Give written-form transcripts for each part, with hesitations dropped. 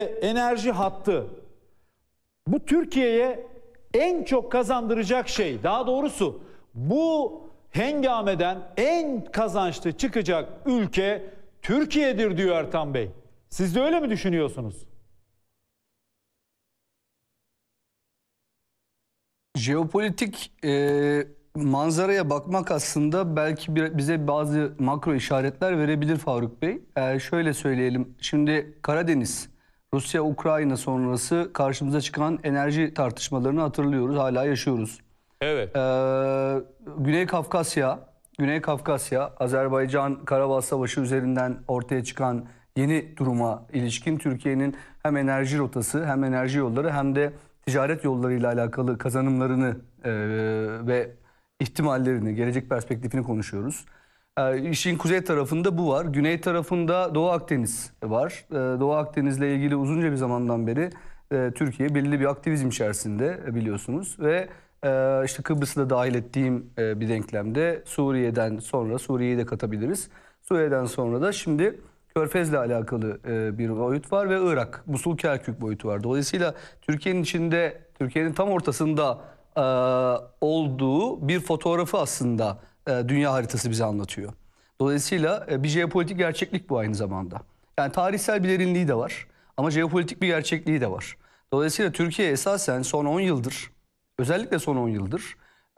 enerji hattı. Bu Türkiye'ye en çok kazandıracak şey, daha doğrusu bu hengameden en kazançlı çıkacak ülke Türkiye'dir diyor Ertan Bey. Siz de öyle mi düşünüyorsunuz? Jeopolitik manzaraya bakmak aslında belki bize bazı makro işaretler verebilir Faruk Bey. Şöyle söyleyelim, şimdi Karadeniz, Rusya-Ukrayna sonrası karşımıza çıkan enerji tartışmalarını hatırlıyoruz, hala yaşıyoruz. Evet. Güney Kafkasya, Azerbaycan-Karabağ Savaşı üzerinden ortaya çıkan yeni duruma ilişkin Türkiye'nin hem enerji rotası hem enerji yolları hem de ticaret yollarıyla alakalı kazanımlarını ve ihtimallerini, gelecek perspektifini konuşuyoruz. İşin kuzey tarafında bu var. Güney tarafında Doğu Akdeniz var. Doğu Akdeniz'le ilgili uzunca bir zamandan beri Türkiye belli bir aktivizm içerisinde biliyorsunuz. Ve işte Kıbrıs'ı da dahil ettiğim bir denklemde Suriye'den sonra, Suriye'yi de katabiliriz. Suriye'den sonra da şimdi Körfez'le alakalı bir boyut var ve Irak, Musul Kerkük boyutu var. Dolayısıyla Türkiye'nin içinde, Türkiye'nin tam ortasında olduğu bir fotoğrafı aslında dünya haritası bize anlatıyor. Dolayısıyla bir jeopolitik gerçeklik bu aynı zamanda. Yani tarihsel bir derinliği de var ama jeopolitik bir gerçekliği de var. Dolayısıyla Türkiye esasen son 10 yıldır, özellikle son 10 yıldır,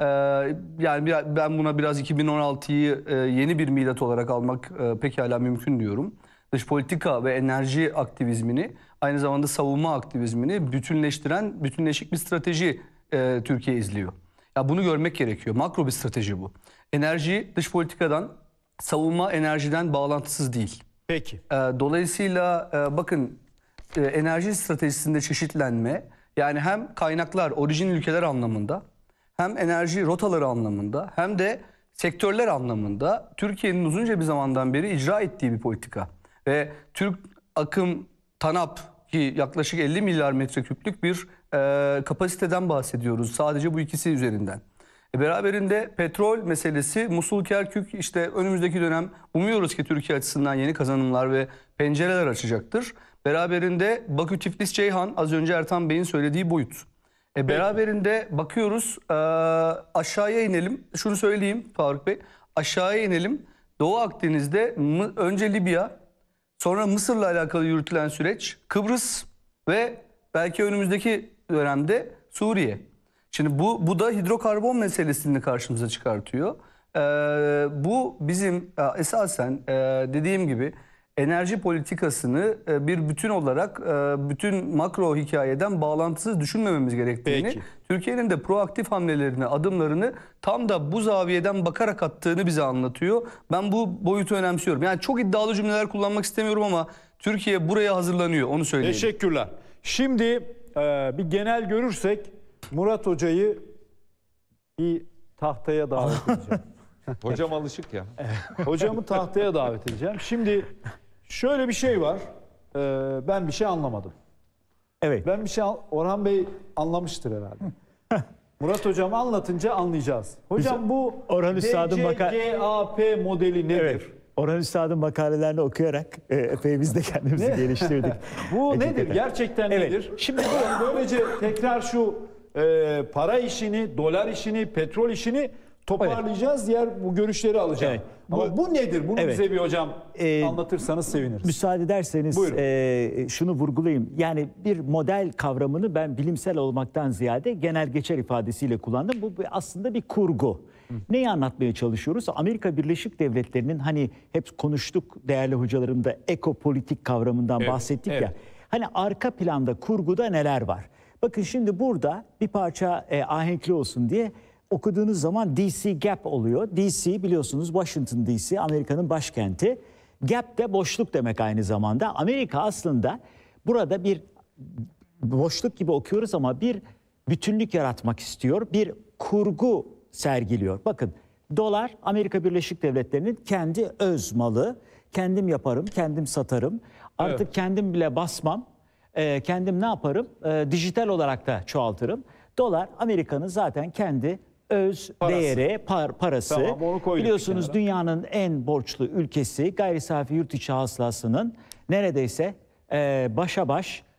yani ben buna biraz 2016'yı yeni bir milat olarak almak pekala mümkün diyorum. Dış politika ve enerji aktivizmini, aynı zamanda savunma aktivizmini bütünleştiren, bütünleşik bir strateji Türkiye izliyor. Ya bunu görmek gerekiyor. Makro bir strateji bu. Enerji dış politikadan, savunma enerjiden bağlantısız değil. Peki. Dolayısıyla bakın enerji stratejisinde çeşitlenme, yani hem kaynaklar, orijin ülkeler anlamında, hem enerji rotaları anlamında, hem de sektörler anlamında Türkiye'nin uzunca bir zamandan beri icra ettiği bir politika. Ve Türk akım TANAP ki yaklaşık 50 milyar metreküplük bir kapasiteden bahsediyoruz sadece bu ikisi üzerinden. Beraberinde petrol meselesi, Musul Kerkük, işte önümüzdeki dönem umuyoruz ki Türkiye açısından yeni kazanımlar ve pencereler açacaktır. Beraberinde Bakü Tiflis Ceyhan, az önce Ertan Bey'in söylediği boyut. Beraberinde bakıyoruz, aşağıya inelim. Şunu söyleyeyim Faruk Bey, aşağıya inelim. Doğu Akdeniz'de önce Libya, sonra Mısır'la alakalı yürütülen süreç, Kıbrıs ve belki önümüzdeki dönemde Suriye. Şimdi bu da hidrokarbon meselesini karşımıza çıkartıyor. Bu bizim esasen dediğim gibi enerji politikasını bir bütün olarak bütün makro hikayeden bağlantısız düşünmememiz gerektiğini, Türkiye'nin de proaktif hamlelerini, adımlarını tam da bu zaviyeden bakarak attığını bize anlatıyor. Ben bu boyutu önemsiyorum. Yani çok iddialı cümleler kullanmak istemiyorum ama Türkiye buraya hazırlanıyor, onu söyleyeyim. Teşekkürler. Şimdi bir genel görürsek Murat Hoca'yı bir tahtaya davet edeceğim. Hocam alışık ya. Hocamı tahtaya davet edeceğim. Şimdi şöyle bir şey var. Ben bir şey anlamadım. Evet. Ben bir şey Orhan Bey anlamıştır herhalde. Murat Hocam anlatınca anlayacağız. Hocam bu Orhan Üstad'ın DCGAP modeli nedir? Evet. Orhan Üstad'ın makalelerini okuyarak epey biz de kendimizi geliştirdik. Bu nedir? Gerçekten nedir? Şimdi böylece tekrar şu para işini, dolar işini, petrol işini toparlayacağız. Diğer bu görüşleri alacağım. Evet. Ama bu nedir? Bunu bize bir hocam anlatırsanız seviniriz. Müsaade ederseniz şunu vurgulayayım. Yani bir model kavramını ben bilimsel olmaktan ziyade genel geçer ifadesiyle kullandım. Bu aslında bir kurgu. Neyi anlatmaya çalışıyoruz? Amerika Birleşik Devletleri'nin hani hep konuştuk değerli hocalarım da ekopolitik kavramından bahsettik ya. Hani arka planda, kurguda neler var? Bakın şimdi burada bir parça ahenkli olsun diye okuduğunuz zaman DC Gap oluyor. DC biliyorsunuz Washington DC, Amerika'nın başkenti. Gap de boşluk demek aynı zamanda. Amerika aslında burada bir boşluk gibi okuyoruz ama bir bütünlük yaratmak istiyor. Bir kurgu sergiliyor. Bakın dolar Amerika Birleşik Devletleri'nin kendi öz malı. Kendim yaparım, kendim satarım. Artık kendim bile basmam. Kendim ne yaparım? Dijital olarak da çoğaltırım. Dolar Amerika'nın zaten kendi öz değeri, parası. Tamam, biliyorsunuz dünyanın en borçlu ülkesi, gayri safi yurt içi hasılasının neredeyse başa baş